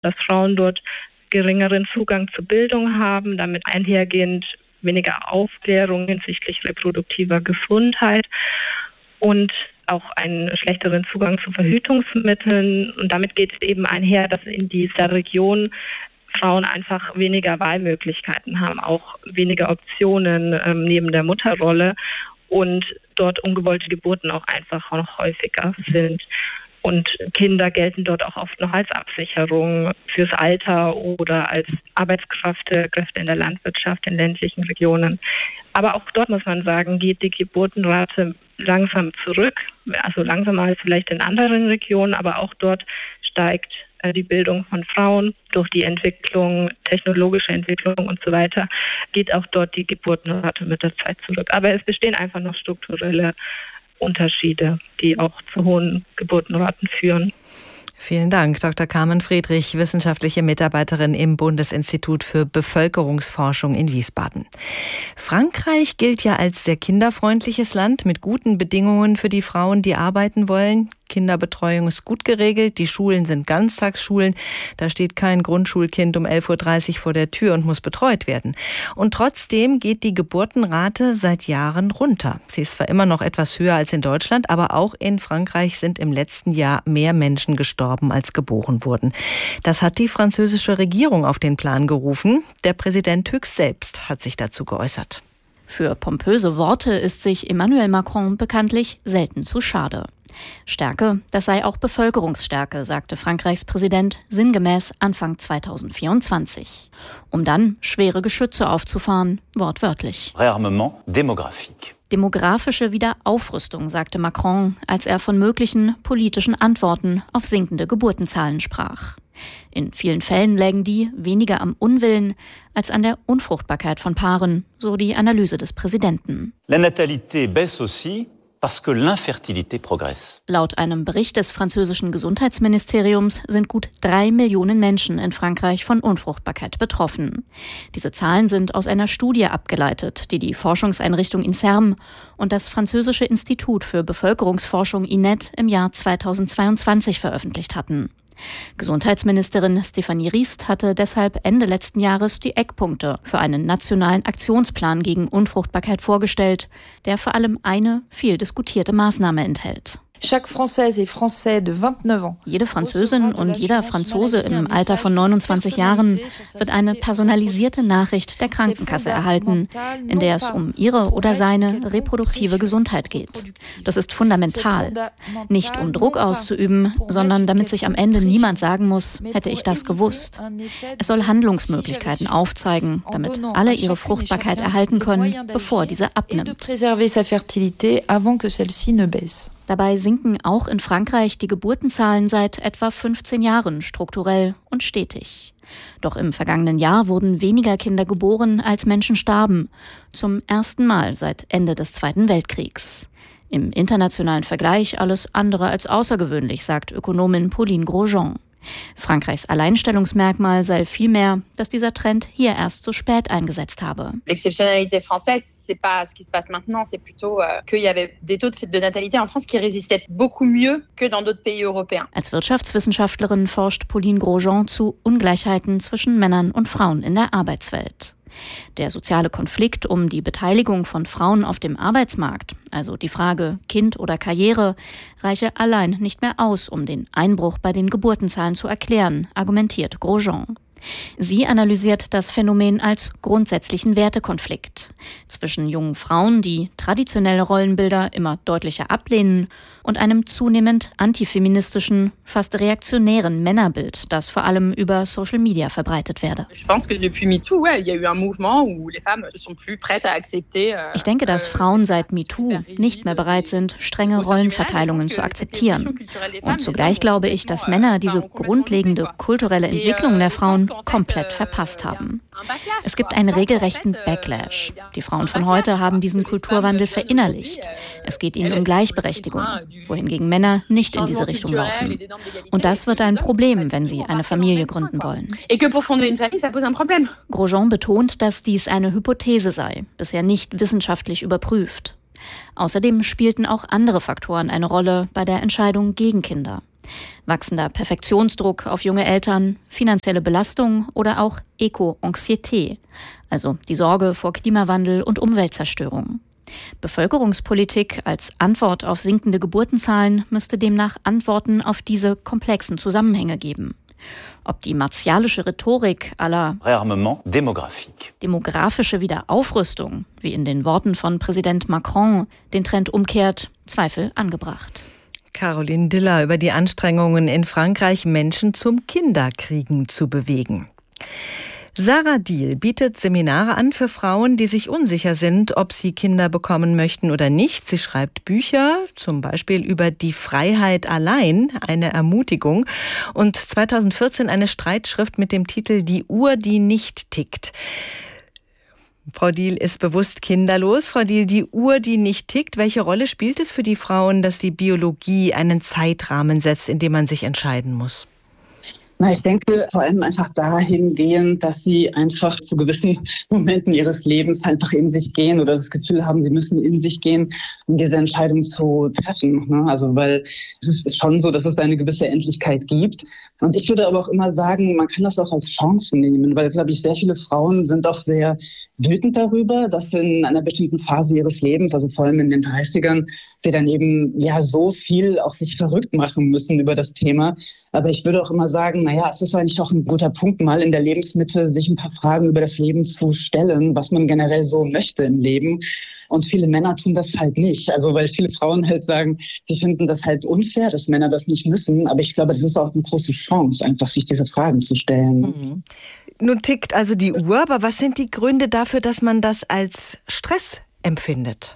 dass Frauen dort geringeren Zugang zur Bildung haben, damit einhergehend weniger Aufklärung hinsichtlich reproduktiver Gesundheit und auch einen schlechteren Zugang zu Verhütungsmitteln. Und damit geht es eben einher, dass in dieser Region Frauen einfach weniger Wahlmöglichkeiten haben, auch weniger Optionen neben der Mutterrolle und dort ungewollte Geburten auch einfach noch häufiger sind. Und Kinder gelten dort auch oft noch als Absicherung fürs Alter oder als Arbeitskräfte in der Landwirtschaft in ländlichen Regionen. Aber auch dort muss man sagen, geht die Geburtenrate langsam zurück, also langsamer als vielleicht in anderen Regionen, aber auch dort steigt die Bildung von Frauen durch die Entwicklung, technologische Entwicklung und so weiter, geht auch dort die Geburtenrate mit der Zeit zurück. Aber es bestehen einfach noch strukturelle Unterschiede, die auch zu hohen Geburtenraten führen. Vielen Dank, Dr. Carmen Friedrich, wissenschaftliche Mitarbeiterin im Bundesinstitut für Bevölkerungsforschung in Wiesbaden. Frankreich gilt ja als sehr kinderfreundliches Land mit guten Bedingungen für die Frauen, die arbeiten wollen. Kinderbetreuung ist gut geregelt, die Schulen sind Ganztagsschulen, da steht kein Grundschulkind um 11.30 Uhr vor der Tür und muss betreut werden. Und trotzdem geht die Geburtenrate seit Jahren runter. Sie ist zwar immer noch etwas höher als in Deutschland, aber auch in Frankreich sind im letzten Jahr mehr Menschen gestorben, als geboren wurden. Das hat die französische Regierung auf den Plan gerufen. Der Präsident Höchst selbst hat sich dazu geäußert. Für pompöse Worte ist sich Emmanuel Macron bekanntlich selten zu schade. Stärke, das sei auch Bevölkerungsstärke, sagte Frankreichs Präsident sinngemäß Anfang 2024. Um dann schwere Geschütze aufzufahren, wortwörtlich. Réarmement démographique. Demografische Wiederaufrüstung, sagte Macron, als er von möglichen politischen Antworten auf sinkende Geburtenzahlen sprach. In vielen Fällen lägen die weniger am Unwillen als an der Unfruchtbarkeit von Paaren, so die Analyse des Präsidenten. La natalité baisse aussi parce que l'infertilité progresse. Laut einem Bericht des französischen Gesundheitsministeriums sind gut 3 Millionen Menschen in Frankreich von Unfruchtbarkeit betroffen. Diese Zahlen sind aus einer Studie abgeleitet, die die Forschungseinrichtung INSERM und das französische Institut für Bevölkerungsforschung INET im Jahr 2022 veröffentlicht hatten. Gesundheitsministerin Stéphanie Rist hatte deshalb Ende letzten Jahres die Eckpunkte für einen nationalen Aktionsplan gegen Unfruchtbarkeit vorgestellt, der vor allem eine viel diskutierte Maßnahme enthält. Jede Französin und jeder Franzose im Alter von 29 Jahren wird eine personalisierte Nachricht der Krankenkasse erhalten, in der es um ihre oder seine reproduktive Gesundheit geht. Das ist fundamental. Nicht um Druck auszuüben, sondern damit sich am Ende niemand sagen muss, hätte ich das gewusst. Es soll Handlungsmöglichkeiten aufzeigen, damit alle ihre Fruchtbarkeit erhalten können, bevor diese abnimmt. Dabei sinken auch in Frankreich die Geburtenzahlen seit etwa 15 Jahren strukturell und stetig. Doch im vergangenen Jahr wurden weniger Kinder geboren, als Menschen starben. Zum ersten Mal seit Ende des Zweiten Weltkriegs. Im internationalen Vergleich alles andere als außergewöhnlich, sagt Ökonomin Pauline Grosjean. Frankreichs Alleinstellungsmerkmal sei vielmehr, dass dieser Trend hier erst so spät eingesetzt habe. L'exceptionnalité française, c'est pas ce qui se passe maintenant, c'est plutôt qu'il y avait des taux de natalité en France qui résistaient beaucoup mieux que dans d'autres pays européens. Als Wirtschaftswissenschaftlerin forscht Pauline Grosjean zu Ungleichheiten zwischen Männern und Frauen in der Arbeitswelt. Der soziale Konflikt um die Beteiligung von Frauen auf dem Arbeitsmarkt, also die Frage Kind oder Karriere, reiche allein nicht mehr aus, um den Einbruch bei den Geburtenzahlen zu erklären, argumentiert Grosjean. Sie analysiert das Phänomen als grundsätzlichen Wertekonflikt zwischen jungen Frauen, die traditionelle Rollenbilder immer deutlicher ablehnen, und einem zunehmend antifeministischen, fast reaktionären Männerbild, das vor allem über Social Media verbreitet werde. Ich denke, dass Frauen seit MeToo nicht mehr bereit sind, strenge Rollenverteilungen zu akzeptieren. Und zugleich glaube ich, dass Männer diese grundlegende kulturelle Entwicklung der Frauen komplett verpasst haben. Es gibt einen regelrechten Backlash. Die Frauen von heute haben diesen Kulturwandel verinnerlicht. Es geht ihnen um Gleichberechtigung, wohingegen Männer nicht in diese Richtung laufen. Und das wird ein Problem, wenn sie eine Familie gründen wollen. Grosjean betont, dass dies eine Hypothese sei, bisher nicht wissenschaftlich überprüft. Außerdem spielten auch andere Faktoren eine Rolle bei der Entscheidung gegen Kinder. Wachsender Perfektionsdruck auf junge Eltern, finanzielle Belastung oder auch Eco-Anxiété, also die Sorge vor Klimawandel und Umweltzerstörung. Bevölkerungspolitik als Antwort auf sinkende Geburtenzahlen müsste demnach Antworten auf diese komplexen Zusammenhänge geben. Ob die martialische Rhetorik à la Réarmement démographique. demografische Wiederaufrüstung, wie in den Worten von Präsident Macron, den Trend umkehrt, Zweifel angebracht. Caroline Diller über die Anstrengungen in Frankreich, Menschen zum Kinderkriegen zu bewegen. Sarah Diehl bietet Seminare an für Frauen, die sich unsicher sind, ob sie Kinder bekommen möchten oder nicht. Sie schreibt Bücher, zum Beispiel über die Freiheit allein, eine Ermutigung, und 2014 eine Streitschrift mit dem Titel Die Uhr, die nicht tickt. Frau Diehl ist bewusst kinderlos. Frau Diehl, die Uhr, die nicht tickt, welche Rolle spielt es für die Frauen, dass die Biologie einen Zeitrahmen setzt, in dem man sich entscheiden muss? Ich denke vor allem einfach dahingehend, dass sie einfach zu gewissen Momenten ihres Lebens einfach in sich gehen oder das Gefühl haben, sie müssen in sich gehen, um diese Entscheidung zu treffen. Also weil es ist schon so, dass es eine gewisse Endlichkeit gibt. Und ich würde aber auch immer sagen, man kann das auch als Chance nehmen, weil, glaube ich, sehr viele Frauen sind auch sehr wütend darüber, dass in einer bestimmten Phase ihres Lebens, also vor allem in den 30ern, sie dann eben so viel auch sich verrückt machen müssen über das Thema. Aber ich würde auch immer sagen, es ist eigentlich auch ein guter Punkt, mal in der Lebensmitte sich ein paar Fragen über das Leben zu stellen, was man generell so möchte im Leben. Und viele Männer tun das halt nicht. Also weil viele Frauen halt sagen, sie finden das halt unfair, dass Männer das nicht müssen. Aber ich glaube, das ist auch eine große Chance, einfach sich diese Fragen zu stellen. Mhm. Nun tickt also die Uhr, aber was sind die Gründe dafür, dass man das als Stress empfindet?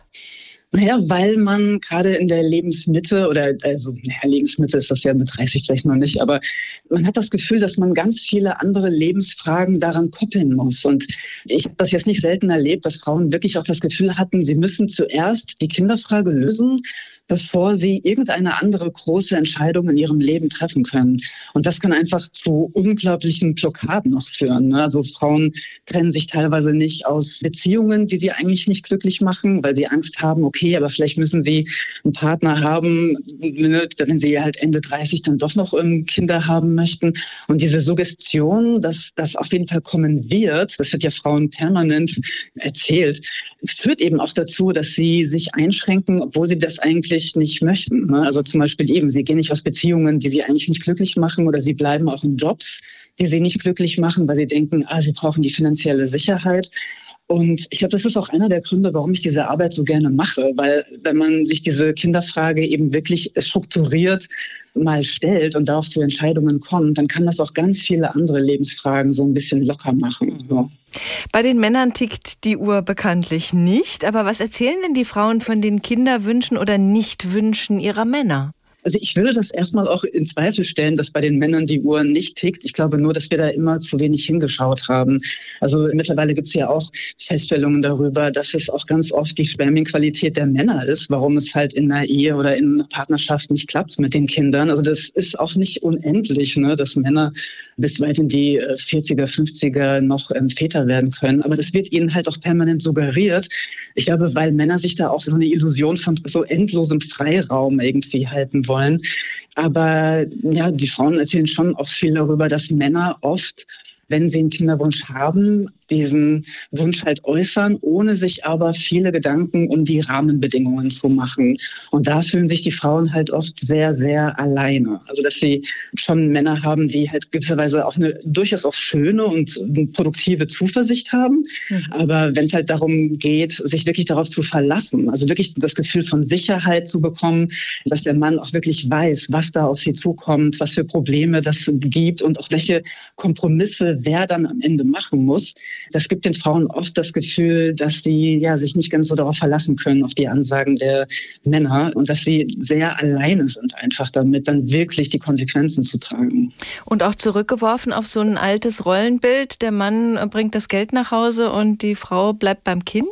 Weil man gerade in der Lebensmitte Lebensmitte ist das ja mit 30 vielleicht noch nicht, aber man hat das Gefühl, dass man ganz viele andere Lebensfragen daran koppeln muss. Und ich habe das jetzt nicht selten erlebt, dass Frauen wirklich auch das Gefühl hatten, sie müssen zuerst die Kinderfrage lösen, bevor sie irgendeine andere große Entscheidung in ihrem Leben treffen können. Und das kann einfach zu unglaublichen Blockaden noch führen. Also Frauen trennen sich teilweise nicht aus Beziehungen, die sie eigentlich nicht glücklich machen, weil sie Angst haben, okay, aber vielleicht müssen sie einen Partner haben, wenn sie halt Ende 30 dann doch noch Kinder haben möchten. Und diese Suggestion, dass das auf jeden Fall kommen wird, das wird ja Frauen permanent erzählt, führt eben auch dazu, dass sie sich einschränken, obwohl sie das eigentlich nicht möchten. Also zum Beispiel sie gehen nicht aus Beziehungen, die sie eigentlich nicht glücklich machen, oder sie bleiben auch in Jobs, die sie nicht glücklich machen, weil sie denken, sie brauchen die finanzielle Sicherheit. Und ich glaube, das ist auch einer der Gründe, warum ich diese Arbeit so gerne mache, weil wenn man sich diese Kinderfrage eben wirklich strukturiert mal stellt und darauf zu Entscheidungen kommt, dann kann das auch ganz viele andere Lebensfragen so ein bisschen locker machen. So. Bei den Männern tickt die Uhr bekanntlich nicht, aber was erzählen denn die Frauen von den Kinderwünschen oder Nichtwünschen ihrer Männer? Also ich würde das erstmal auch in Zweifel stellen, dass bei den Männern die Uhr nicht tickt. Ich glaube nur, dass wir da immer zu wenig hingeschaut haben. Also mittlerweile gibt es ja auch Feststellungen darüber, dass es auch ganz oft die Spermienqualität der Männer ist, warum es halt in einer Ehe oder in einer Partnerschaft nicht klappt mit den Kindern. Also das ist auch nicht unendlich, dass Männer bis weit in die 40er, 50er noch Väter werden können. Aber das wird ihnen halt auch permanent suggeriert. Ich glaube, weil Männer sich da auch so eine Illusion von so endlosem Freiraum irgendwie halten wollen. Aber die Frauen erzählen schon auch viel darüber, dass Männer oft, wenn sie einen Kinderwunsch haben, diesen Wunsch halt äußern, ohne sich aber viele Gedanken um die Rahmenbedingungen zu machen. Und da fühlen sich die Frauen halt oft sehr, sehr alleine. Also dass sie schon Männer haben, die halt gewisserweise auch eine durchaus auch schöne und produktive Zuversicht haben. Aber wenn es halt darum geht, sich wirklich darauf zu verlassen, also wirklich das Gefühl von Sicherheit zu bekommen, dass der Mann auch wirklich weiß, was da auf sie zukommt, was für Probleme das gibt und auch welche Kompromisse wer dann am Ende machen muss, das gibt den Frauen oft das Gefühl, dass sie sich nicht ganz so darauf verlassen können, auf die Ansagen der Männer, und dass sie sehr alleine sind einfach damit, dann wirklich die Konsequenzen zu tragen. Und auch zurückgeworfen auf so ein altes Rollenbild, der Mann bringt das Geld nach Hause und die Frau bleibt beim Kind?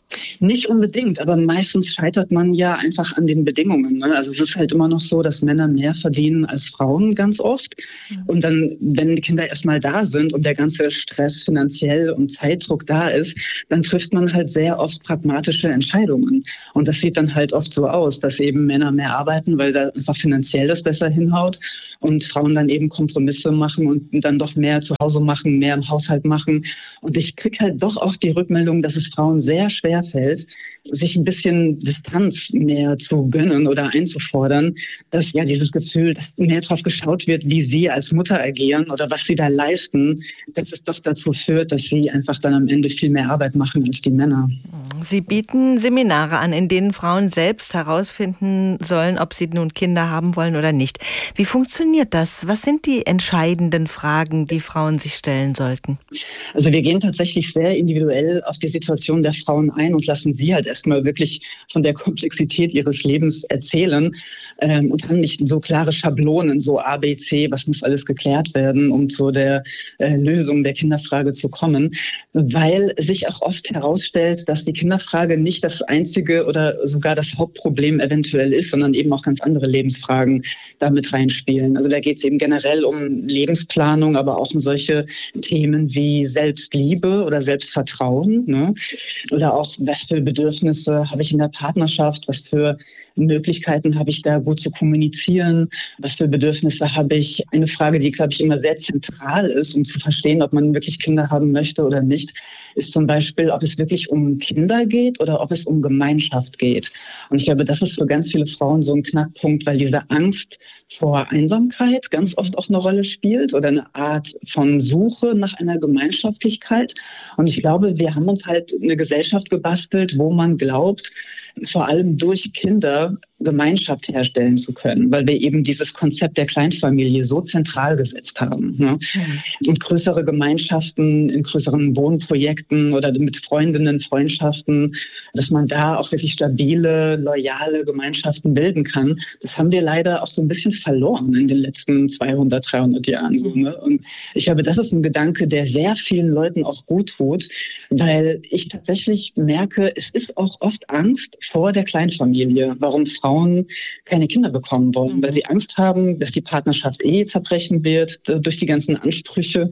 Nicht unbedingt, aber meistens scheitert man ja einfach an den Bedingungen. Ne? Also es ist halt immer noch so, dass Männer mehr verdienen als Frauen ganz oft. Und dann, wenn die Kinder erstmal da sind und der ganze Stress finanziell und Zeitdruck da ist, dann trifft man halt sehr oft pragmatische Entscheidungen. Und das sieht dann halt oft so aus, dass eben Männer mehr arbeiten, weil da einfach finanziell das besser hinhaut und Frauen dann eben Kompromisse machen und dann doch mehr zu Hause machen, mehr im Haushalt machen. Und ich kriege halt doch auch die Rückmeldung, dass es Frauen sehr schwer fällt, sich ein bisschen Distanz mehr zu gönnen oder einzufordern, dass ja dieses Gefühl, dass mehr darauf geschaut wird, wie sie als Mutter agieren oder was sie da leisten, dass es doch dazu führt, dass sie einfach dann am Ende viel mehr Arbeit machen als die Männer. Sie bieten Seminare an, in denen Frauen selbst herausfinden sollen, ob sie nun Kinder haben wollen oder nicht. Wie funktioniert das? Was sind die entscheidenden Fragen, die Frauen sich stellen sollten? Also wir gehen tatsächlich sehr individuell auf die Situation der Frauen ein und lassen sie halt erstmal wirklich von der Komplexität ihres Lebens erzählen und haben nicht so klare Schablonen, so A, B, C, was muss alles geklärt werden, um zu der Lösung der Kinderfrage zu kommen, weil sich auch oft herausstellt, dass die Kinderfrage nicht das einzige oder sogar das Hauptproblem eventuell ist, sondern eben auch ganz andere Lebensfragen damit reinspielen. Also da geht es eben generell um Lebensplanung, aber auch um solche Themen wie Selbstliebe oder Selbstvertrauen, ne? Oder auch, was für Bedürfnisse habe ich in der Partnerschaft, was für Möglichkeiten habe ich da gut zu kommunizieren, was für Bedürfnisse habe ich. Eine Frage, die, glaube ich, immer sehr zentral ist, um zu verstehen, ob man wirklich Kinder haben möchte oder nicht, ist zum Beispiel, ob es wirklich um Kinder geht oder ob es um Gemeinschaft geht. Und ich glaube, das ist für ganz viele Frauen so ein Knackpunkt, weil diese Angst vor Einsamkeit ganz oft auch eine Rolle spielt oder eine Art von Suche nach einer Gemeinschaftlichkeit. Und ich glaube, wir haben uns halt eine Gesellschaft gebastelt, wo man glaubt, vor allem durch Kinder Gemeinschaft herstellen zu können, weil wir eben dieses Konzept der Kleinfamilie so zentral gesetzt haben. Ne? Und größere Gemeinschaften in größeren Wohnprojekten oder mit Freundinnen, Freundschaften, dass man da auch wirklich stabile, loyale Gemeinschaften bilden kann, das haben wir leider auch so ein bisschen verloren in den letzten 200, 300 Jahren. So, ne? Und ich glaube, das ist ein Gedanke, der sehr vielen Leuten auch gut tut, weil ich tatsächlich merke, es ist auch oft Angst vor der Kleinfamilie, warum Frauen keine Kinder bekommen wollen, weil sie Angst haben, dass die Partnerschaft zerbrechen wird durch die ganzen Ansprüche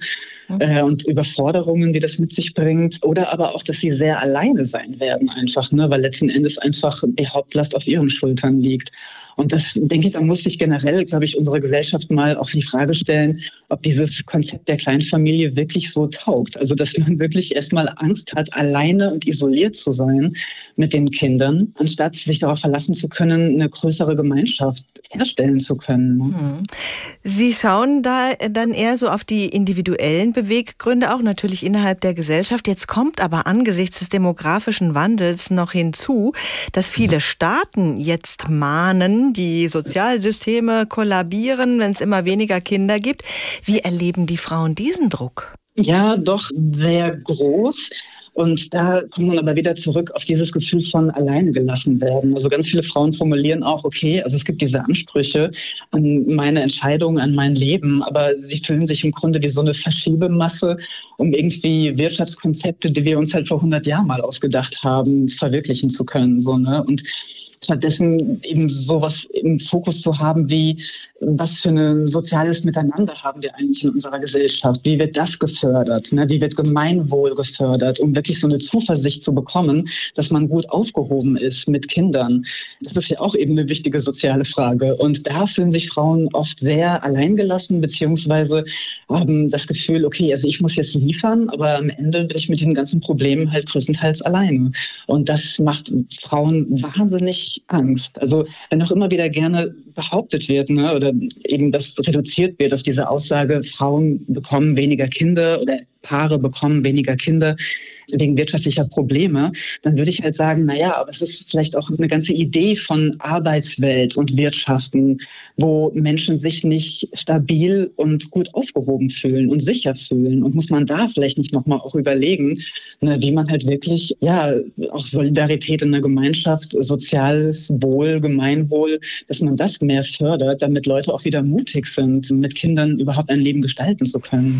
und Überforderungen, die das mit sich bringt, oder aber auch, dass sie sehr alleine sein werden einfach, ne, weil letzten Endes einfach die Hauptlast auf ihren Schultern liegt. Und das, denke ich, da muss sich generell, glaube ich, unsere Gesellschaft mal auch die Frage stellen, ob dieses Konzept der Kleinfamilie wirklich so taugt. Also, dass man wirklich erstmal Angst hat, alleine und isoliert zu sein mit den Kindern, anstatt sich darauf verlassen zu können, eine größere Gemeinschaft herstellen zu können. Sie schauen da dann eher so auf die individuellen Beweggründe, auch natürlich innerhalb der Gesellschaft. Jetzt kommt aber angesichts des demografischen Wandels noch hinzu, dass viele Staaten jetzt mahnen, die Sozialsysteme kollabieren, wenn es immer weniger Kinder gibt. Wie erleben die Frauen diesen Druck? Ja, doch sehr groß. Und da kommt man aber wieder zurück auf dieses Gefühl von alleine gelassen werden. Also ganz viele Frauen formulieren auch, okay, also es gibt diese Ansprüche an meine Entscheidungen, an mein Leben, aber sie fühlen sich im Grunde wie so eine Verschiebemasse, um irgendwie Wirtschaftskonzepte, die wir uns halt vor 100 Jahren mal ausgedacht haben, verwirklichen zu können. So, ne? Und stattdessen eben sowas im Fokus zu haben wie, was für ein soziales Miteinander haben wir eigentlich in unserer Gesellschaft? Wie wird das gefördert? Ne? Wie wird Gemeinwohl gefördert, um wirklich so eine Zuversicht zu bekommen, dass man gut aufgehoben ist mit Kindern? Das ist ja auch eben eine wichtige soziale Frage. Und da fühlen sich Frauen oft sehr alleingelassen, beziehungsweise haben das Gefühl, okay, also ich muss jetzt liefern, aber am Ende bin ich mit diesen ganzen Problemen halt größtenteils alleine. Und das macht Frauen wahnsinnig Angst. Also wenn auch immer wieder gerne behauptet wird, ne, oder eben das reduziert wird auf diese Aussage, Frauen bekommen weniger Kinder oder Paare bekommen weniger Kinder wegen wirtschaftlicher Probleme, dann würde ich halt sagen, naja, aber es ist vielleicht auch eine ganze Idee von Arbeitswelt und Wirtschaften, wo Menschen sich nicht stabil und gut aufgehoben fühlen und sicher fühlen. Und muss man da vielleicht nicht nochmal auch überlegen, ne, wie man halt wirklich, ja, auch Solidarität in der Gemeinschaft, soziales Wohl, Gemeinwohl, dass man das mehr fördert, damit Leute auch wieder mutig sind, mit Kindern überhaupt ein Leben gestalten zu können.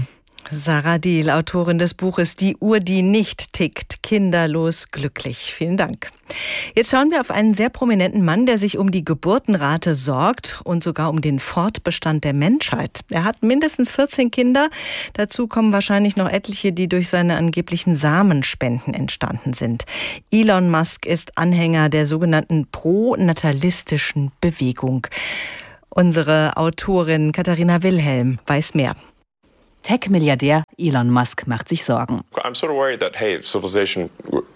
Sarah Diehl, Autorin des Buches Die Uhr, die nicht tickt, kinderlos glücklich. Vielen Dank. Jetzt schauen wir auf einen sehr prominenten Mann, der sich um die Geburtenrate sorgt und sogar um den Fortbestand der Menschheit. Er hat mindestens 14 Kinder. Dazu kommen wahrscheinlich noch etliche, die durch seine angeblichen Samenspenden entstanden sind. Elon Musk ist Anhänger der sogenannten pronatalistischen Bewegung. Unsere Autorin Katharina Wilhelm weiß mehr. Tech-Milliardär Elon Musk macht sich Sorgen. I'm sort of worried that, hey, civilization,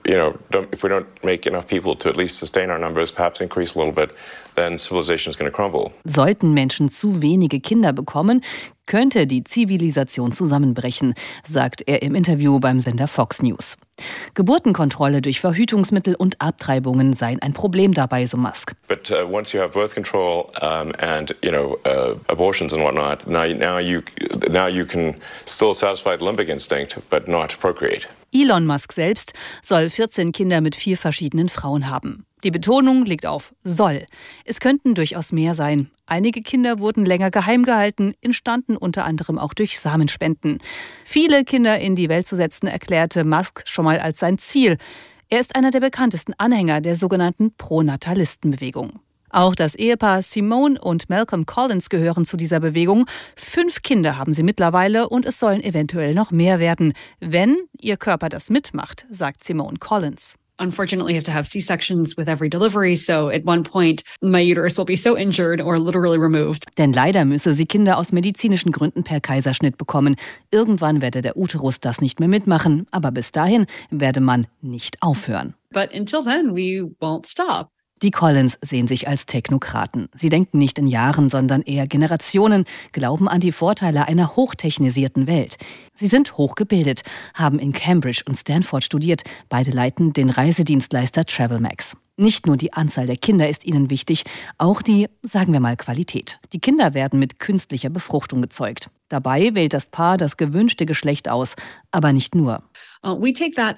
if we don't make enough people to at least sustain our numbers, perhaps increase a little bit, then civilization is going to crumble. Sollten Menschen zu wenige Kinder bekommen, könnte die Zivilisation zusammenbrechen, sagt er im Interview beim Sender Fox News. Geburtenkontrolle durch Verhütungsmittel und Abtreibungen seien ein Problem dabei, so Musk. But once you have birth control and abortions and whatnot, now you can still satisfy the limbic instinct, but not procreate. Elon Musk selbst soll 14 Kinder mit 4 verschiedenen Frauen haben. Die Betonung liegt auf soll. Es könnten durchaus mehr sein. Einige Kinder wurden länger geheim gehalten, entstanden unter anderem auch durch Samenspenden. Viele Kinder in die Welt zu setzen, erklärte Musk schon mal als sein Ziel. Er ist einer der bekanntesten Anhänger der sogenannten Pronatalistenbewegung. Auch das Ehepaar Simone und Malcolm Collins gehören zu dieser Bewegung. 5 Kinder haben sie mittlerweile und es sollen eventuell noch mehr werden, wenn ihr Körper das mitmacht, sagt Simone Collins. Unfortunately, you have to have C-sections with every delivery, so at one point my uterus will be so injured or literally removed. Denn leider müsse sie Kinder aus medizinischen Gründen per Kaiserschnitt bekommen. Irgendwann werde der Uterus das nicht mehr mitmachen, aber bis dahin werde man nicht aufhören. But until then, we won't stop. Die Collins sehen sich als Technokraten. Sie denken nicht in Jahren, sondern eher Generationen, glauben an die Vorteile einer hochtechnisierten Welt. Sie sind hochgebildet, haben in Cambridge und Stanford studiert. Beide leiten den Reisedienstleister TravelMax. Nicht nur die Anzahl der Kinder ist ihnen wichtig, auch die, sagen wir mal, Qualität. Die Kinder werden mit künstlicher Befruchtung gezeugt. Dabei wählt das Paar das gewünschte Geschlecht aus, aber nicht nur. Wir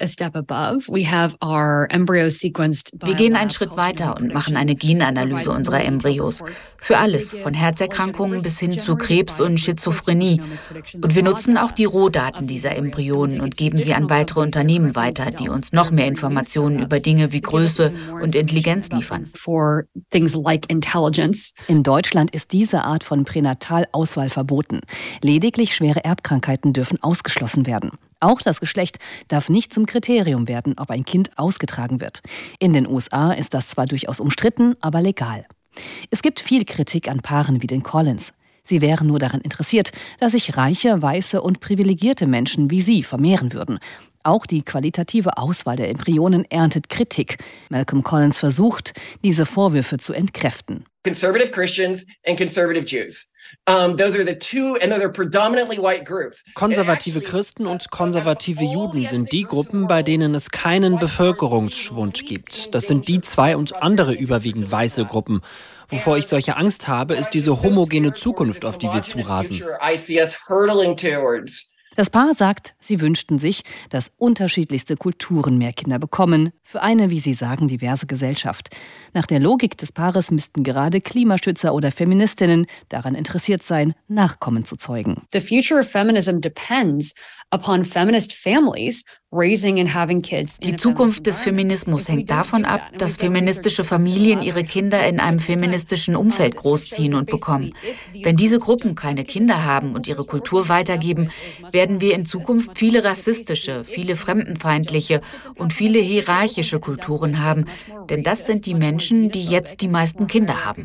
gehen einen Schritt weiter und machen eine Genanalyse unserer Embryos. Für alles, von Herzerkrankungen bis hin zu Krebs und Schizophrenie. Und wir nutzen auch die Rohdaten dieser Embryonen und geben sie an weitere Unternehmen weiter, die uns noch mehr Informationen über Dinge wie Größe und Intelligenz liefern. In Deutschland ist diese Art von Pränatalauswahl verboten. Lediglich schwere Erbkrankheiten dürfen ausgeschlossen werden. Auch das Geschlecht darf nicht zum Kriterium werden, ob ein Kind ausgetragen wird. In den USA ist das zwar durchaus umstritten, aber legal. Es gibt viel Kritik an Paaren wie den Collins. Sie wären nur daran interessiert, dass sich reiche, weiße und privilegierte Menschen wie sie vermehren würden. Auch die qualitative Auswahl der Embryonen erntet Kritik. Malcolm Collins versucht, diese Vorwürfe zu entkräften. Conservative Christians and conservative Jews. Konservative Christen und konservative Juden sind die Gruppen, bei denen es keinen Bevölkerungsschwund gibt. Das sind die 2 und andere überwiegend weiße Gruppen. Wovor ich solche Angst habe, ist diese homogene Zukunft, auf die wir zurasen. Das Paar sagt, sie wünschten sich, dass unterschiedlichste Kulturen mehr Kinder bekommen, für eine, wie sie sagen, diverse Gesellschaft. Nach der Logik des Paares müssten gerade Klimaschützer oder Feministinnen daran interessiert sein, Nachkommen zu zeugen. The future of feminism depends upon feminist families raising and having kids. Die Zukunft des Feminismus hängt davon ab, dass feministische Familien ihre Kinder in einem feministischen Umfeld großziehen und bekommen. Wenn diese Gruppen keine Kinder haben und ihre Kultur weitergeben, werden wir in Zukunft viele rassistische, viele fremdenfeindliche und viele hierarchische Kulturen haben. Denn das sind die Menschen, die jetzt die meisten Kinder haben.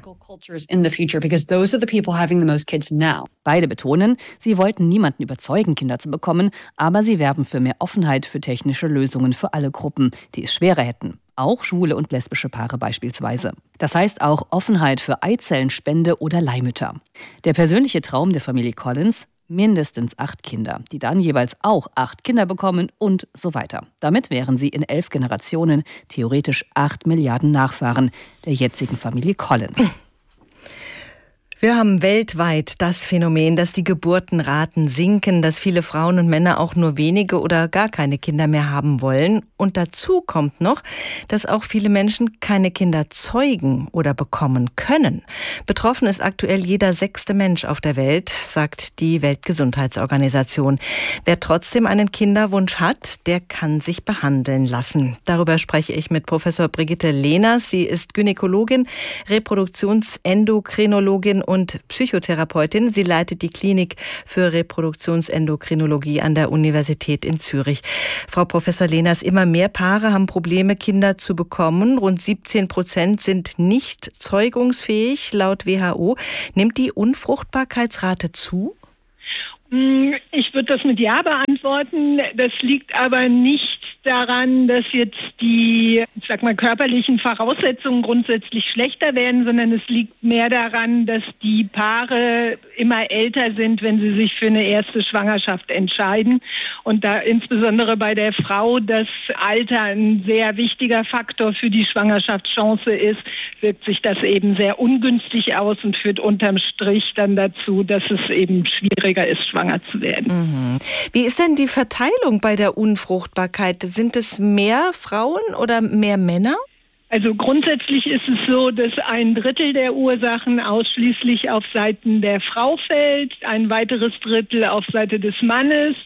Beide betonen, sie wollten niemanden überzeugen, Kinder zu bekommen, aber sie werben für mehr Offenheit für technische Lösungen für alle Gruppen, die es schwerer hätten. Auch schwule und lesbische Paare beispielsweise. Das heißt auch Offenheit für Eizellenspende oder Leihmütter. Der persönliche Traum der Familie Collins? Mindestens 8 Kinder, die dann jeweils auch 8 Kinder bekommen und so weiter. Damit wären sie in 11 Generationen theoretisch 8 Milliarden Nachfahren der jetzigen Familie Collins. Wir haben weltweit das Phänomen, dass die Geburtenraten sinken, dass viele Frauen und Männer auch nur wenige oder gar keine Kinder mehr haben wollen. Und dazu kommt noch, dass auch viele Menschen keine Kinder zeugen oder bekommen können. Betroffen ist aktuell jeder 6. Mensch auf der Welt, sagt die Weltgesundheitsorganisation. Wer trotzdem einen Kinderwunsch hat, der kann sich behandeln lassen. Darüber spreche ich mit Professor Brigitte Lehners. Sie ist Gynäkologin, Reproduktionsendokrinologin und Psychotherapeutin. Sie leitet die Klinik für Reproduktionsendokrinologie an der Universität in Zürich. Frau Professor Lehners, immer mehr Paare haben Probleme, Kinder zu bekommen. Rund 17% sind nicht zeugungsfähig, laut WHO. Nimmt die Unfruchtbarkeitsrate zu? Ich würde das mit Ja beantworten. Das liegt aber nicht daran, dass jetzt die, körperlichen Voraussetzungen grundsätzlich schlechter werden, sondern es liegt mehr daran, dass die Paare immer älter sind, wenn sie sich für eine erste Schwangerschaft entscheiden. Und da insbesondere bei der Frau das Alter ein sehr wichtiger Faktor für die Schwangerschaftschance ist, wirkt sich das eben sehr ungünstig aus und führt unterm Strich dann dazu, dass es eben schwieriger ist, schwanger zu werden. Mhm. Wie ist denn die Verteilung bei der Unfruchtbarkeit? Sind es mehr Frauen oder mehr Männer? Also grundsätzlich ist es so, dass 1/3 der Ursachen ausschließlich auf Seiten der Frau fällt, ein weiteres Drittel auf Seite des Mannes,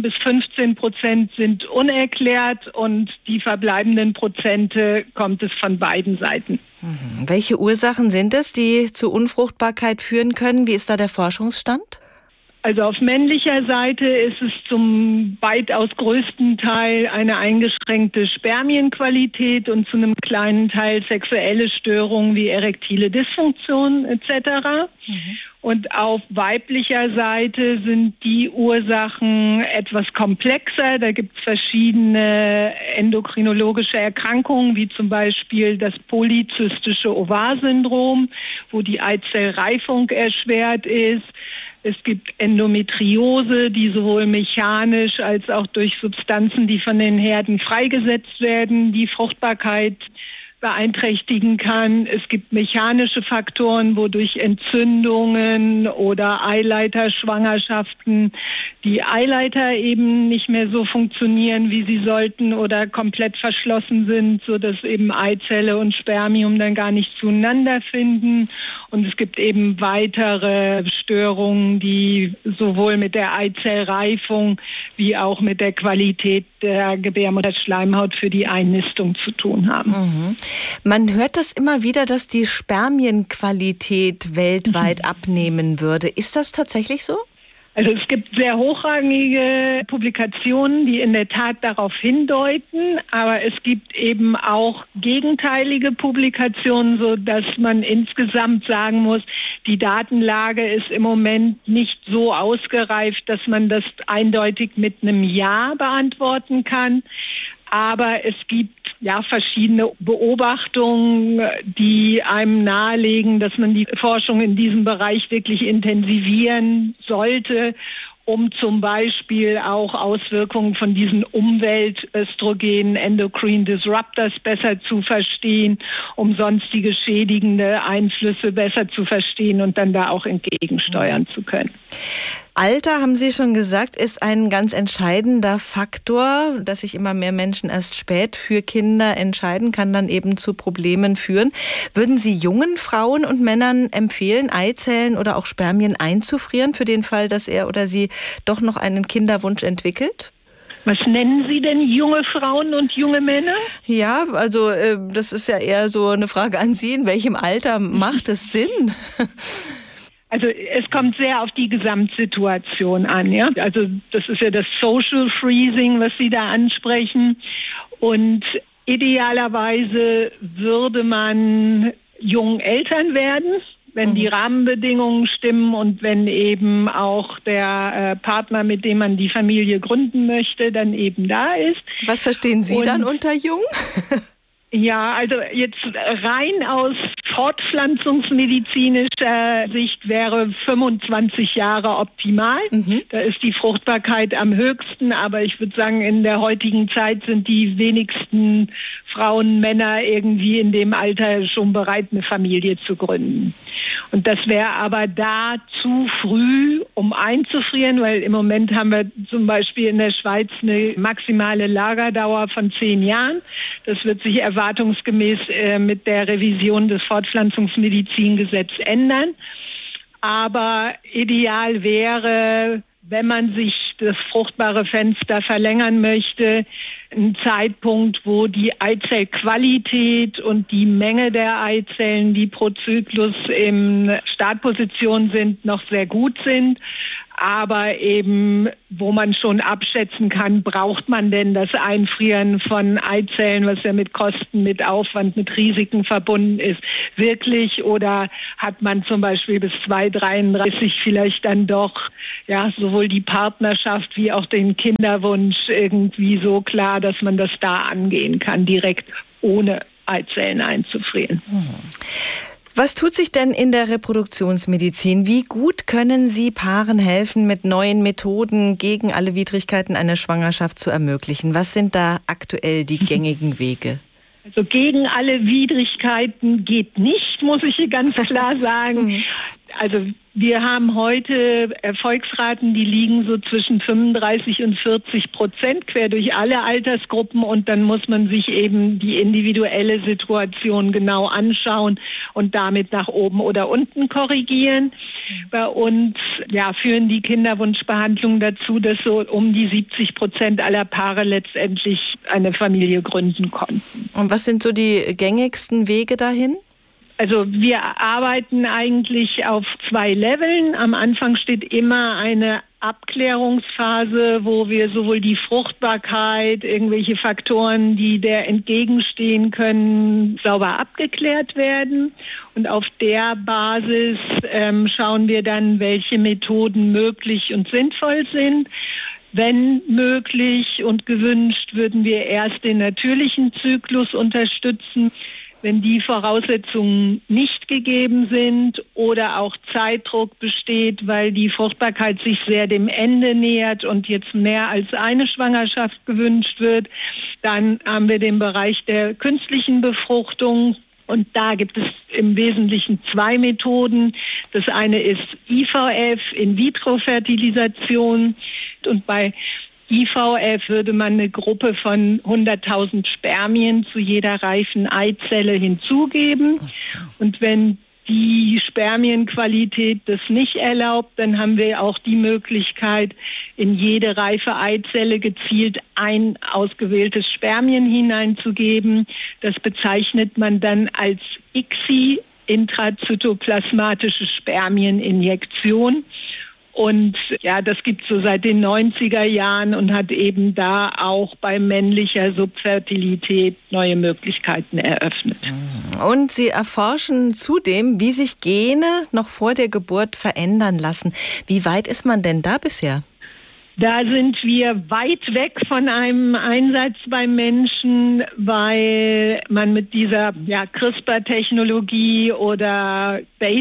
10-15% sind unerklärt und die verbleibenden Prozente kommt es von beiden Seiten. Mhm. Welche Ursachen sind es, die zu Unfruchtbarkeit führen können? Wie ist da der Forschungsstand? Also auf männlicher Seite ist es zum weitaus größten Teil eine eingeschränkte Spermienqualität und zu einem kleinen Teil sexuelle Störungen wie erektile Dysfunktion etc. Und auf weiblicher Seite sind die Ursachen etwas komplexer. Da gibt es verschiedene endokrinologische Erkrankungen, wie zum Beispiel das polyzystische Ovar-Syndrom, wo die Eizellreifung erschwert ist. Es gibt Endometriose, die sowohl mechanisch als auch durch Substanzen, die von den Herden freigesetzt werden, die Fruchtbarkeit beeinträchtigen kann. Es gibt mechanische Faktoren, wodurch Entzündungen oder Eileiterschwangerschaften die Eileiter eben nicht mehr so funktionieren, wie sie sollten oder komplett verschlossen sind, sodass eben Eizelle und Spermium dann gar nicht zueinander finden. Und es gibt eben weitere Störungen, die sowohl mit der Eizellreifung wie auch mit der Qualität der Gebärmutterschleimhaut für die Einnistung zu tun haben. Mhm. Man hört das immer wieder, dass die Spermienqualität weltweit abnehmen würde. Ist das tatsächlich so? Also es gibt sehr hochrangige Publikationen, die in der Tat darauf hindeuten, aber es gibt eben auch gegenteilige Publikationen, sodass man insgesamt sagen muss, die Datenlage ist im Moment nicht so ausgereift, dass man das eindeutig mit einem Ja beantworten kann. Aber es gibt verschiedene Beobachtungen, die einem nahelegen, dass man die Forschung in diesem Bereich wirklich intensivieren sollte, um zum Beispiel auch Auswirkungen von diesen Umweltöstrogenen, Endocrine Disruptors besser zu verstehen, um sonstige schädigende Einflüsse besser zu verstehen und dann da auch entgegensteuern zu können. Alter, haben Sie schon gesagt, ist ein ganz entscheidender Faktor, dass sich immer mehr Menschen erst spät für Kinder entscheiden, kann dann eben zu Problemen führen. Würden Sie jungen Frauen und Männern empfehlen, Eizellen oder auch Spermien einzufrieren für den Fall, dass er oder sie doch noch einen Kinderwunsch entwickelt? Was nennen Sie denn junge Frauen und junge Männer? Ja, also das ist ja eher so eine Frage an Sie. In welchem Alter macht es Sinn? Also es kommt sehr auf die Gesamtsituation an, ja. Also das ist ja das Social Freezing, was Sie da ansprechen. Und idealerweise würde man jung Eltern werden, wenn die Rahmenbedingungen stimmen und wenn eben auch der Partner, mit dem man die Familie gründen möchte, dann eben da ist. Was verstehen Sie dann unter jung? Ja, also jetzt rein aus fortpflanzungsmedizinischer Sicht wäre 25 Jahre optimal. Da ist die Fruchtbarkeit am höchsten, aber ich würde sagen, in der heutigen Zeit sind die wenigsten Frauen, Männer irgendwie in dem Alter schon bereit, eine Familie zu gründen. Und das wäre aber da zu früh, um einzufrieren, weil im Moment haben wir zum Beispiel in der Schweiz eine maximale Lagerdauer von 10 Jahren. Das wird sich erwartungsgemäß mit der Revision des Fortpflanzungsmedizingesetzes ändern. Aber ideal wäre, wenn man sich das fruchtbare Fenster verlängern möchte, ein Zeitpunkt, wo die Eizellqualität und die Menge der Eizellen, die pro Zyklus in Startposition sind, noch sehr gut sind. Aber eben, wo man schon abschätzen kann, braucht man denn das Einfrieren von Eizellen, was ja mit Kosten, mit Aufwand, mit Risiken verbunden ist, wirklich? Oder hat man zum Beispiel bis 2033 vielleicht dann doch sowohl die Partnerschaft wie auch den Kinderwunsch irgendwie so klar, dass man das da angehen kann, direkt ohne Eizellen einzufrieren? Was tut sich denn in der Reproduktionsmedizin? Wie gut können Sie Paaren helfen, mit neuen Methoden gegen alle Widrigkeiten einer Schwangerschaft zu ermöglichen? Was sind da aktuell die gängigen Wege? Also gegen alle Widrigkeiten geht nicht, muss ich hier ganz klar sagen. Also wir haben heute Erfolgsraten, die liegen so zwischen 35% und 40% quer durch alle Altersgruppen, und dann muss man sich eben die individuelle Situation genau anschauen und damit nach oben oder unten korrigieren. Bei uns führen die Kinderwunschbehandlungen dazu, dass so um die 70% aller Paare letztendlich eine Familie gründen konnten. Und was sind so die gängigsten Wege dahin? Also wir arbeiten eigentlich auf 2 Leveln. Am Anfang steht immer eine Abklärungsphase, wo wir sowohl die Fruchtbarkeit, irgendwelche Faktoren, die der entgegenstehen können, sauber abgeklärt werden. Und auf der Basis schauen wir dann, welche Methoden möglich und sinnvoll sind. Wenn möglich und gewünscht, würden wir erst den natürlichen Zyklus unterstützen. Wenn die Voraussetzungen nicht gegeben sind oder auch Zeitdruck besteht, weil die Fruchtbarkeit sich sehr dem Ende nähert und jetzt mehr als eine Schwangerschaft gewünscht wird, dann haben wir den Bereich der künstlichen Befruchtung. Und da gibt es im Wesentlichen 2 Methoden. Das eine ist IVF, In-vitro-Fertilisation. Und bei IVF würde man eine Gruppe von 100.000 Spermien zu jeder reifen Eizelle hinzugeben. Und wenn die Spermienqualität das nicht erlaubt, dann haben wir auch die Möglichkeit, in jede reife Eizelle gezielt ein ausgewähltes Spermien hineinzugeben. Das bezeichnet man dann als ICSI, intrazytoplasmatische Spermieninjektion. Und das gibt es so seit den 90er Jahren und hat eben da auch bei männlicher Subfertilität neue Möglichkeiten eröffnet. Und Sie erforschen zudem, wie sich Gene noch vor der Geburt verändern lassen. Wie weit ist man denn da bisher? Da sind wir weit weg von einem Einsatz beim Menschen, weil man mit dieser CRISPR-Technologie oder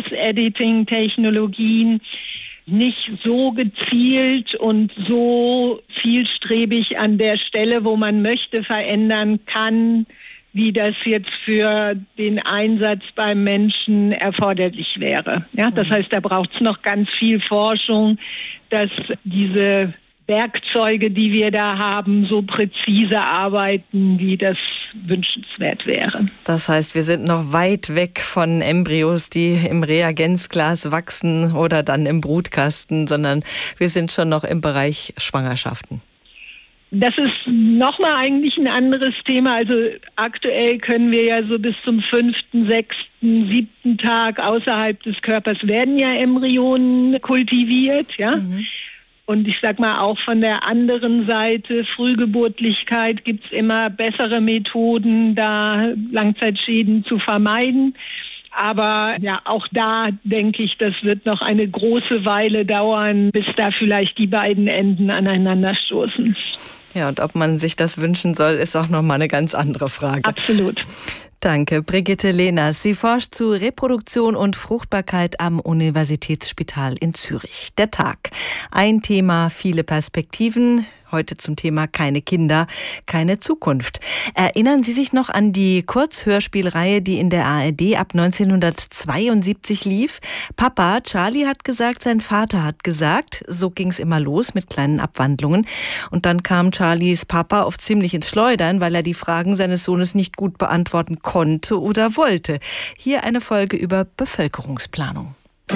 Base-Editing-Technologien nicht so gezielt und so zielstrebig an der Stelle, wo man möchte, verändern kann, wie das jetzt für den Einsatz beim Menschen erforderlich wäre. Ja, das heißt, da braucht es noch ganz viel Forschung, dass diese Werkzeuge, die wir da haben, so präzise arbeiten, wie das wünschenswert wäre. Das heißt, wir sind noch weit weg von Embryos, die im Reagenzglas wachsen oder dann im Brutkasten, sondern wir sind schon noch im Bereich Schwangerschaften. Das ist nochmal eigentlich ein anderes Thema. Also aktuell können wir ja so bis zum 5., 6., 7. Tag außerhalb des Körpers werden ja Embryonen kultiviert, ja. Und ich sag mal, auch von der anderen Seite, Frühgeburtlichkeit, gibt's immer bessere Methoden, da Langzeitschäden zu vermeiden. Aber auch da denke ich, das wird noch eine große Weile dauern, bis da vielleicht die beiden Enden aneinander stoßen. Ja, und ob man sich das wünschen soll, ist auch nochmal eine ganz andere Frage. Absolut. Danke, Brigitte Lehners. Sie forscht zu Reproduktion und Fruchtbarkeit am Universitätsspital in Zürich. Der Tag. Ein Thema, viele Perspektiven. Heute zum Thema keine Kinder, keine Zukunft. Erinnern Sie sich noch an die Kurzhörspielreihe, die in der ARD ab 1972 lief? Papa, Charlie hat gesagt, sein Vater hat gesagt. So ging es immer los mit kleinen Abwandlungen. Und dann kam Charlies Papa oft ziemlich ins Schleudern, weil er die Fragen seines Sohnes nicht gut beantworten konnte oder wollte. Hier eine Folge über Bevölkerungsplanung.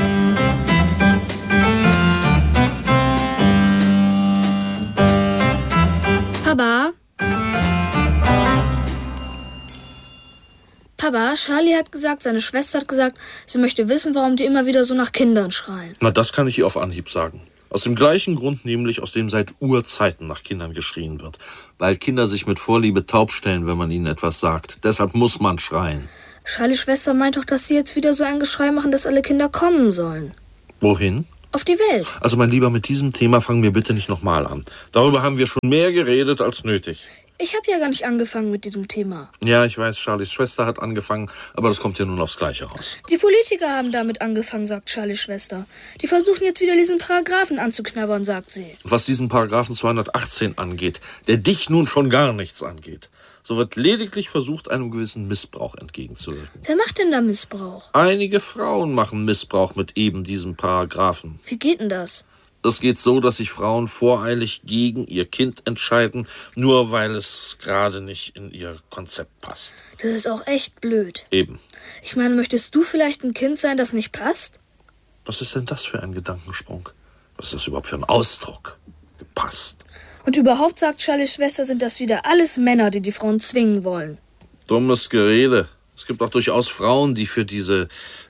Papa, Charlie hat gesagt, seine Schwester hat gesagt, sie möchte wissen, warum die immer wieder so nach Kindern schreien. Na, das kann ich ihr auf Anhieb sagen. Aus dem gleichen Grund, nämlich aus dem seit Urzeiten nach Kindern geschrien wird. Weil Kinder sich mit Vorliebe taub stellen, wenn man ihnen etwas sagt. Deshalb muss man schreien. Charlies Schwester meint doch, dass sie jetzt wieder so ein Geschrei machen, dass alle Kinder kommen sollen. Wohin? Auf die Welt. Also mein Lieber, mit diesem Thema fangen wir bitte nicht nochmal an. Darüber haben wir schon mehr geredet als nötig. Ich habe ja gar nicht angefangen mit diesem Thema. Ja, ich weiß, Charlies Schwester hat angefangen, aber das kommt ja nun aufs Gleiche raus. Die Politiker haben damit angefangen, sagt Charlies Schwester. Die versuchen jetzt wieder diesen Paragraphen anzuknabbern, sagt sie. Was diesen Paragraphen 218 angeht, der dich nun schon gar nichts angeht, so wird lediglich versucht, einem gewissen Missbrauch entgegenzuwirken. Wer macht denn da Missbrauch? Einige Frauen machen Missbrauch mit eben diesem Paragraphen. Wie geht denn das? Es geht so, dass sich Frauen voreilig gegen ihr Kind entscheiden, nur weil es gerade nicht in ihr Konzept passt. Das ist auch echt blöd. Eben. Ich meine, möchtest du vielleicht ein Kind sein, das nicht passt? Was ist denn das für ein Gedankensprung? Was ist das überhaupt für ein Ausdruck? Gepasst. Und überhaupt, sagt Charlies Schwester, sind das wieder alles Männer, die die Frauen zwingen wollen. Dummes Gerede. Es gibt auch durchaus Frauen, die für diese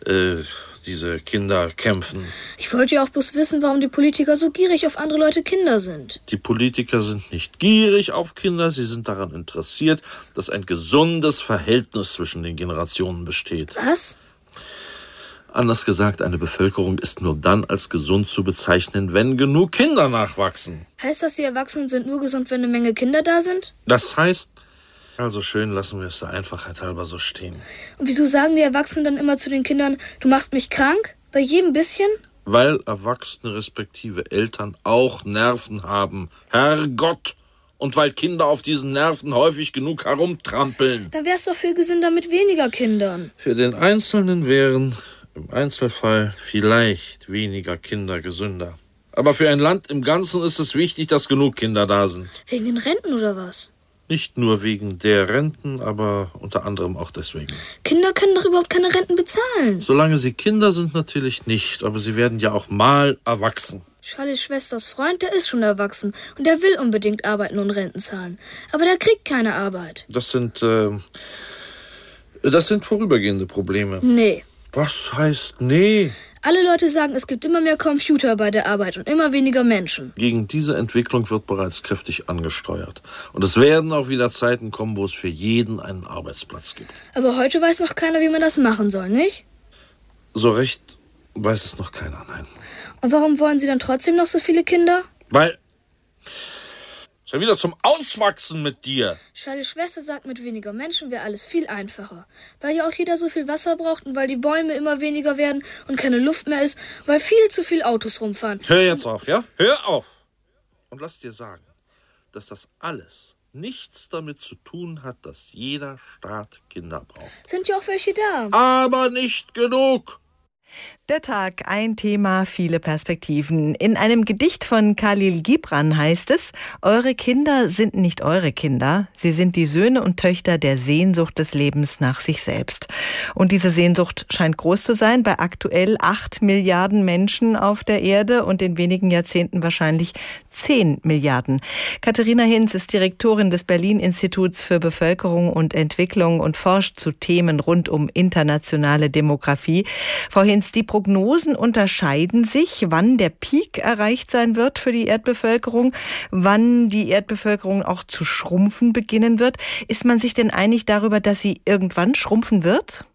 Kinder kämpfen. Ich wollte ja auch bloß wissen, warum die Politiker so gierig auf andere Leute Kinder sind. Die Politiker sind nicht gierig auf Kinder, sie sind daran interessiert, dass ein gesundes Verhältnis zwischen den Generationen besteht. Was? Anders gesagt, eine Bevölkerung ist nur dann als gesund zu bezeichnen, wenn genug Kinder nachwachsen. Heißt das, die Erwachsenen sind nur gesund, wenn eine Menge Kinder da sind? Das heißt, also schön, lassen wir es der Einfachheit halber so stehen. Und wieso sagen die Erwachsenen dann immer zu den Kindern, du machst mich krank? Bei jedem bisschen? Weil Erwachsene respektive Eltern auch Nerven haben. Herrgott! Und weil Kinder auf diesen Nerven häufig genug herumtrampeln. Dann wär's doch viel gesünder mit weniger Kindern. Für den Einzelnen wären im Einzelfall vielleicht weniger Kinder gesünder. Aber für ein Land im Ganzen ist es wichtig, dass genug Kinder da sind. Wegen den Renten oder was? Nicht nur wegen der Renten, aber unter anderem auch deswegen. Kinder können doch überhaupt keine Renten bezahlen. Solange sie Kinder sind, natürlich nicht. Aber sie werden ja auch mal erwachsen. Charlies Schwesters Freund, der ist schon erwachsen. Und der will unbedingt arbeiten und Renten zahlen. Aber der kriegt keine Arbeit. Das sind vorübergehende Probleme. Nee. Was heißt nee? Alle Leute sagen, es gibt immer mehr Computer bei der Arbeit und immer weniger Menschen. Gegen diese Entwicklung wird bereits kräftig angesteuert. Und es werden auch wieder Zeiten kommen, wo es für jeden einen Arbeitsplatz gibt. Aber heute weiß noch keiner, wie man das machen soll, nicht? So recht weiß es noch keiner, nein. Und warum wollen Sie dann trotzdem noch so viele Kinder? Weil... Ist ja wieder zum Auswachsen mit dir. Charlies Schwester sagt, mit weniger Menschen wäre alles viel einfacher. Weil ja auch jeder so viel Wasser braucht und weil die Bäume immer weniger werden und keine Luft mehr ist, weil viel zu viel Autos rumfahren. Hör jetzt auf, ja? Hör auf! Und lass dir sagen, dass das alles nichts damit zu tun hat, dass jeder Staat Kinder braucht. Sind ja auch welche da. Aber nicht genug. Der Tag, ein Thema, viele Perspektiven. In einem Gedicht von Khalil Gibran heißt es: Eure Kinder sind nicht eure Kinder, sie sind die Söhne und Töchter der Sehnsucht des Lebens nach sich selbst. Und diese Sehnsucht scheint groß zu sein bei aktuell 8 Milliarden Menschen auf der Erde und in wenigen Jahrzehnten wahrscheinlich 10 Milliarden. Katharina Hinz ist Direktorin des Berlin-Instituts für Bevölkerung und Entwicklung und forscht zu Themen rund um internationale Demografie. Frau Hinz, die Prognosen unterscheiden sich, wann der Peak erreicht sein wird für die Erdbevölkerung, wann die Erdbevölkerung auch zu schrumpfen beginnen wird. Ist man sich denn einig darüber, dass sie irgendwann schrumpfen wird?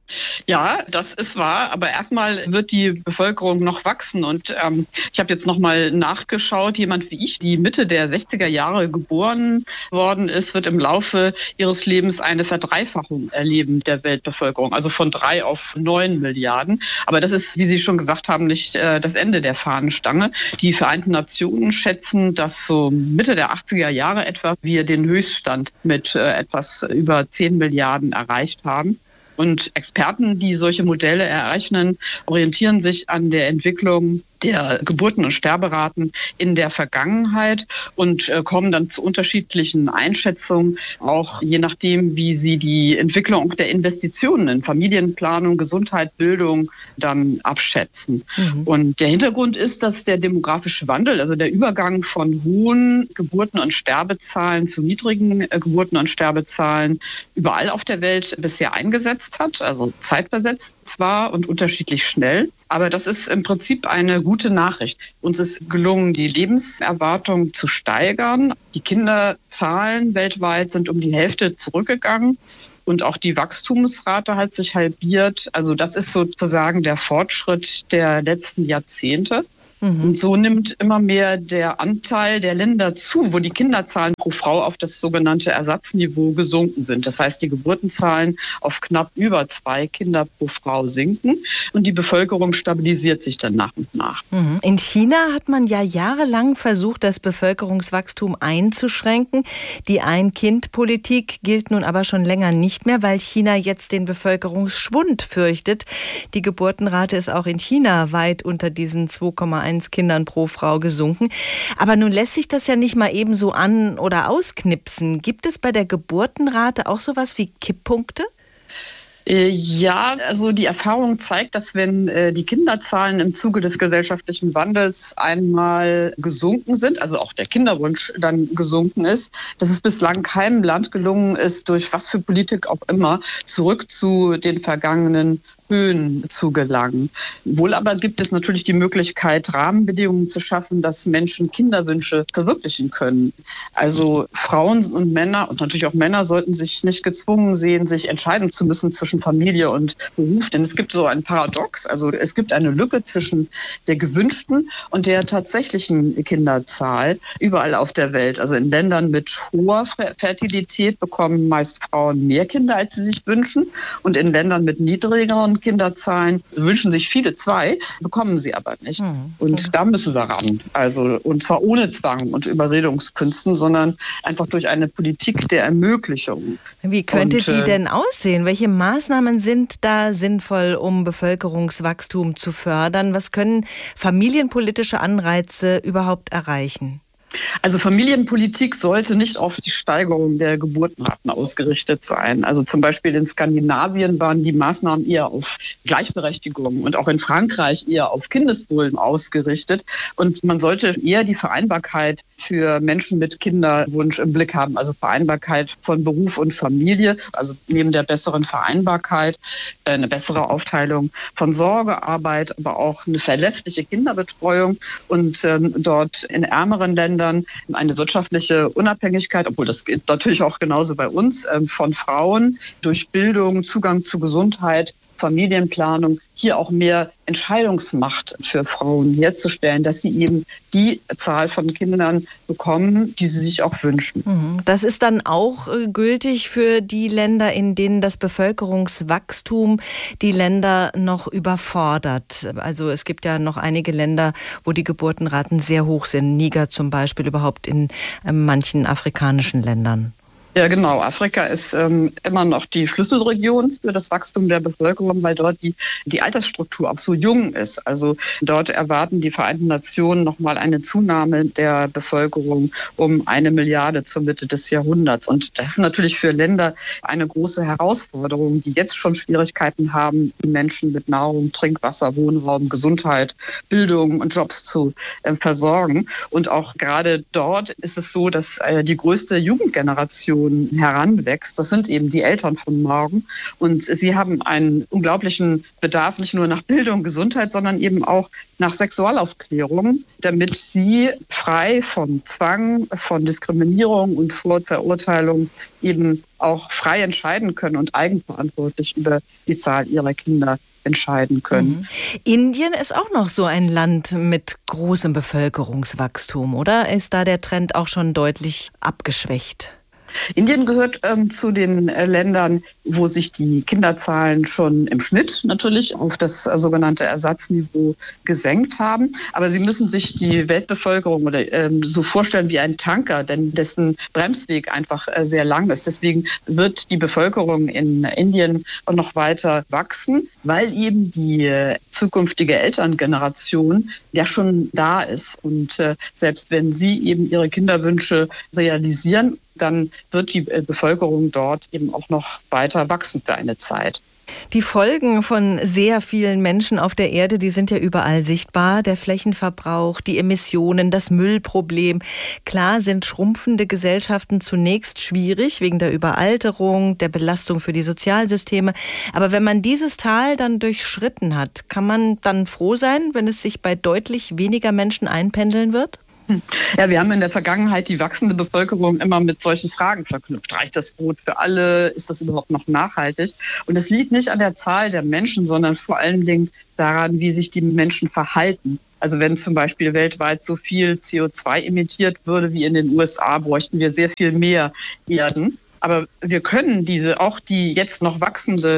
Ja, das ist wahr. Aber erstmal wird die Bevölkerung noch wachsen. Und ich habe jetzt noch mal nachgeschaut. Jemand wie ich, die Mitte der 60er Jahre geboren worden ist, wird im Laufe ihres Lebens eine Verdreifachung erleben der Weltbevölkerung. Also von 3 auf 9 Milliarden. Aber das ist, wie Sie schon gesagt haben, nicht das Ende der Fahnenstange. Die Vereinten Nationen schätzen, dass so Mitte der 80er Jahre etwa wir den Höchststand mit etwas über 10 Milliarden erreicht haben. Und Experten, die solche Modelle errechnen, orientieren sich an der Entwicklung der Geburten- und Sterberaten in der Vergangenheit und kommen dann zu unterschiedlichen Einschätzungen, auch je nachdem, wie sie die Entwicklung der Investitionen in Familienplanung, Gesundheit, Bildung dann abschätzen. Und der Hintergrund ist, dass der demografische Wandel, also der Übergang von hohen Geburten- und Sterbezahlen zu niedrigen Geburten- und Sterbezahlen überall auf der Welt bisher eingesetzt hat, also zeitversetzt zwar und unterschiedlich schnell. Aber das ist im Prinzip eine gute Nachricht. Uns ist gelungen, die Lebenserwartung zu steigern. Die Kinderzahlen weltweit sind um die Hälfte zurückgegangen. Und auch die Wachstumsrate hat sich halbiert. Also das ist sozusagen der Fortschritt der letzten Jahrzehnte. Und so nimmt immer mehr der Anteil der Länder zu, wo die Kinderzahlen pro Frau auf das sogenannte Ersatzniveau gesunken sind. Das heißt, die Geburtenzahlen auf knapp über 2 Kinder pro Frau sinken und die Bevölkerung stabilisiert sich dann nach und nach. In China hat man ja jahrelang versucht, das Bevölkerungswachstum einzuschränken. Die Ein-Kind-Politik gilt nun aber schon länger nicht mehr, weil China jetzt den Bevölkerungsschwund fürchtet. Die Geburtenrate ist auch in China weit unter diesen 2,1 Kindern pro Frau gesunken. Aber nun lässt sich das ja nicht mal eben so an- oder ausknipsen. Gibt es bei der Geburtenrate auch sowas wie Kipppunkte? Ja, also die Erfahrung zeigt, dass wenn die Kinderzahlen im Zuge des gesellschaftlichen Wandels einmal gesunken sind, also auch der Kinderwunsch dann gesunken ist, dass es bislang keinem Land gelungen ist, durch was für Politik auch immer, zurück zu den vergangenen Höhen zu gelangen. Wohl aber gibt es natürlich die Möglichkeit, Rahmenbedingungen zu schaffen, dass Menschen Kinderwünsche verwirklichen können. Also Frauen und Männer und natürlich auch Männer sollten sich nicht gezwungen sehen, sich entscheiden zu müssen zwischen Familie und Beruf. Denn es gibt so ein Paradox. Also es gibt eine Lücke zwischen der gewünschten und der tatsächlichen Kinderzahl überall auf der Welt. Also in Ländern mit hoher Fertilität bekommen meist Frauen mehr Kinder, als sie sich wünschen. Und in Ländern mit niedrigeren Kinderzahlen wünschen sich viele 2, bekommen sie aber nicht. Und da müssen wir ran. Also, und zwar ohne Zwang und Überredungskünsten, sondern einfach durch eine Politik der Ermöglichung. Wie könnte die denn aussehen? Welche Maßnahmen sind da sinnvoll, um Bevölkerungswachstum zu fördern? Was können familienpolitische Anreize überhaupt erreichen? Also Familienpolitik sollte nicht auf die Steigerung der Geburtenraten ausgerichtet sein. Also zum Beispiel in Skandinavien waren die Maßnahmen eher auf Gleichberechtigung und auch in Frankreich eher auf Kindeswohl ausgerichtet. Und man sollte eher die Vereinbarkeit für Menschen mit Kinderwunsch im Blick haben. Also Vereinbarkeit von Beruf und Familie, also neben der besseren Vereinbarkeit eine bessere Aufteilung von Sorgearbeit, aber auch eine verlässliche Kinderbetreuung und dort in ärmeren Ländern eine wirtschaftliche Unabhängigkeit, obwohl das geht natürlich auch genauso bei uns, von Frauen durch Bildung, Zugang zu Gesundheit, Familienplanung, hier auch mehr Entscheidungsmacht für Frauen herzustellen, dass sie eben die Zahl von Kindern bekommen, die sie sich auch wünschen. Das ist dann auch gültig für die Länder, in denen das Bevölkerungswachstum die Länder noch überfordert. Also es gibt ja noch einige Länder, wo die Geburtenraten sehr hoch sind. Niger zum Beispiel, überhaupt in manchen afrikanischen Ländern. Ja, genau. Afrika ist immer noch die Schlüsselregion für das Wachstum der Bevölkerung, weil dort die Altersstruktur auch so jung ist. Also dort erwarten die Vereinten Nationen nochmal eine Zunahme der Bevölkerung um 1 Milliarde zur Mitte des Jahrhunderts. Und das ist natürlich für Länder eine große Herausforderung, die jetzt schon Schwierigkeiten haben, die Menschen mit Nahrung, Trinkwasser, Wohnraum, Gesundheit, Bildung und Jobs zu versorgen. Und auch gerade dort ist es so, dass die größte Jugendgeneration heranwächst. Das sind eben die Eltern von morgen. Und sie haben einen unglaublichen Bedarf, nicht nur nach Bildung, Gesundheit, sondern eben auch nach Sexualaufklärung, damit sie frei von Zwang, von Diskriminierung und Vorverurteilung eben auch frei entscheiden können und eigenverantwortlich über die Zahl ihrer Kinder entscheiden können. Indien ist auch noch so ein Land mit großem Bevölkerungswachstum, oder? Ist da der Trend auch schon deutlich abgeschwächt? Indien gehört zu den Ländern, wo sich die Kinderzahlen schon im Schnitt natürlich auf das sogenannte Ersatzniveau gesenkt haben. Aber Sie müssen sich die Weltbevölkerung oder so vorstellen wie ein Tanker, denn dessen Bremsweg einfach sehr lang ist. Deswegen wird die Bevölkerung in Indien noch weiter wachsen, weil eben die zukünftige Elterngeneration ja schon da ist. Und selbst wenn sie eben ihre Kinderwünsche realisieren, dann wird die Bevölkerung dort eben auch noch weiter wachsen für eine Zeit. Die Folgen von sehr vielen Menschen auf der Erde, die sind ja überall sichtbar. Der Flächenverbrauch, die Emissionen, das Müllproblem. Klar sind schrumpfende Gesellschaften zunächst schwierig wegen der Überalterung, der Belastung für die Sozialsysteme. Aber wenn man dieses Tal dann durchschritten hat, kann man dann froh sein, wenn es sich bei deutlich weniger Menschen einpendeln wird? Ja, wir haben in der Vergangenheit die wachsende Bevölkerung immer mit solchen Fragen verknüpft. Reicht das Brot für alle? Ist das überhaupt noch nachhaltig? Und es liegt nicht an der Zahl der Menschen, sondern vor allen Dingen daran, wie sich die Menschen verhalten. Also wenn zum Beispiel weltweit so viel CO2 emittiert würde wie in den USA, bräuchten wir sehr viel mehr Erden. Aber wir können die jetzt noch wachsende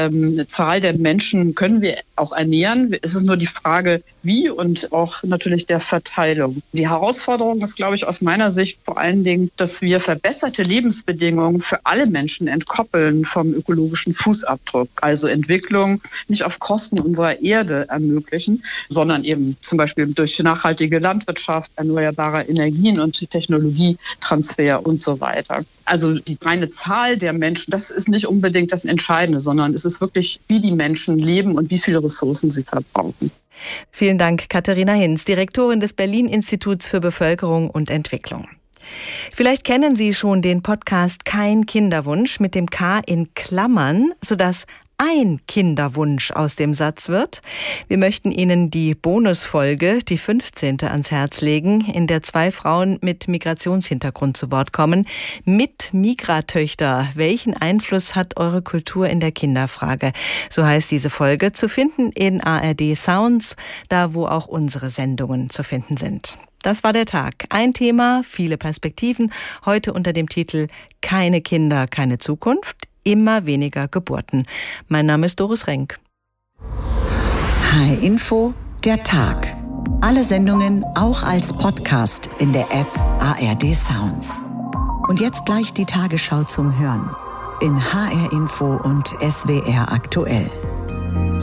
Zahl der Menschen können wir auch ernähren. Es ist nur die Frage, wie und auch natürlich der Verteilung. Die Herausforderung ist, glaube ich, aus meiner Sicht vor allen Dingen, dass wir verbesserte Lebensbedingungen für alle Menschen entkoppeln vom ökologischen Fußabdruck. Also Entwicklung nicht auf Kosten unserer Erde ermöglichen, sondern eben zum Beispiel durch nachhaltige Landwirtschaft, erneuerbare Energien und Technologietransfer und so weiter. Also die reine Zahl der Menschen, das ist nicht unbedingt das Entscheidende, sondern es ist wirklich, wie die Menschen leben und wie viele Ressourcen sie verbrauchen. Vielen Dank, Katharina Hinz, Direktorin des Berlin-Instituts für Bevölkerung und Entwicklung. Vielleicht kennen Sie schon den Podcast Kein Kinderwunsch mit dem K in Klammern, sodass ein Kinderwunsch aus dem Satz wird. Wir möchten Ihnen die Bonusfolge, die 15. ans Herz legen, in der 2 Frauen mit Migrationshintergrund zu Wort kommen. Mit Migratöchter. Welchen Einfluss hat eure Kultur in der Kinderfrage? So heißt diese Folge, zu finden in ARD Sounds, da wo auch unsere Sendungen zu finden sind. Das war der Tag. Ein Thema, viele Perspektiven. Heute unter dem Titel Keine Kinder, keine Zukunft. Immer weniger Geburten. Mein Name ist Doris Renk. H-Info, der Tag. Alle Sendungen auch als Podcast in der App ARD Sounds. Und jetzt gleich die Tagesschau zum Hören in HR Info und SWR aktuell.